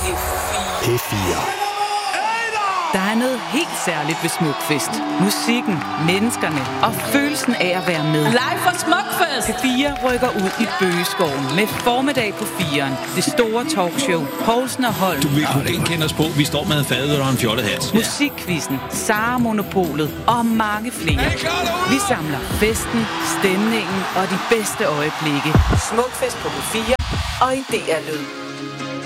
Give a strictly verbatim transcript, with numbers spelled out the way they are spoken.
P fire. Der er noget helt særligt ved Smukfest. Musikken, menneskerne og følelsen af at være med. Live fra Smukfest! P fire rykker ud i Bøgeskoven med formiddag på firen. Det store talkshow. Poulsen og Holm. Du vil kunne ikke kende os på. Vi står med fadet og en fjollet hat. Musikquizzen, Sara Monopolet og mange flere. Vi samler festen, stemningen og de bedste øjeblikke. Smukfest på P fire og i D R Lyd.